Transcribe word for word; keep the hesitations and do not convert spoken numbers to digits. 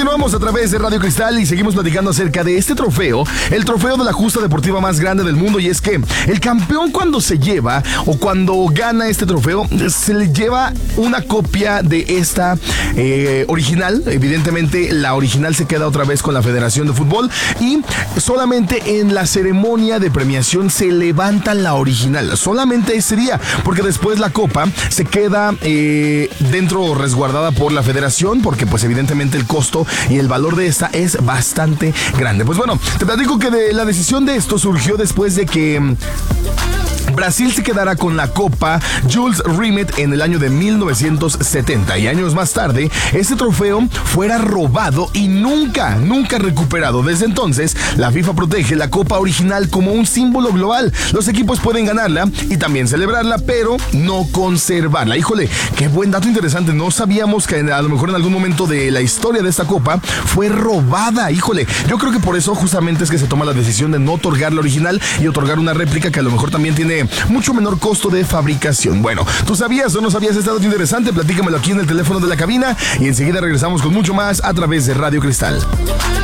Continuamos a través de Radio Cristal y seguimos platicando acerca de este trofeo, el trofeo de la justa deportiva más grande del mundo. Y es que el campeón, cuando se lleva o cuando gana este trofeo, se le lleva una copia de esta eh, original. Evidentemente la original se queda otra vez con la Federación de Fútbol y solamente en la ceremonia de premiación se levanta la original, solamente ese día, porque después la copa se queda eh, dentro, resguardada por la Federación, porque pues evidentemente el costo y el valor de esta es bastante grande. Pues bueno, te platico que de la decisión de esto surgió después de que Brasil se quedará con la Copa Jules Rimet en el año de mil novecientos setenta, y años más tarde este trofeo fuera robado y nunca, nunca recuperado. Desde entonces la FIFA protege la Copa original como un símbolo global. Los equipos pueden ganarla y también celebrarla, pero no conservarla. Híjole, qué buen dato interesante. No sabíamos que a lo mejor en algún momento de la historia de esta Copa fue robada. Híjole, yo creo que por eso justamente es que se toma la decisión de no otorgar la original y otorgar una réplica que a lo mejor también tiene mucho menor costo de fabricación. Bueno, ¿tú sabías o no sabías este dato interesante? Platícamelo aquí en el teléfono de la cabina y enseguida regresamos con mucho más a través de Radio Cristal.